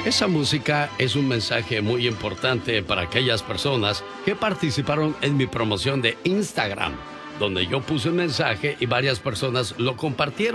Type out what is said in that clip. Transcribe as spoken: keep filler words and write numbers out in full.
Esa música es un mensaje muy importante para aquellas personas que participaron en mi promoción de Instagram, donde yo puse un mensaje y varias personas lo compartieron.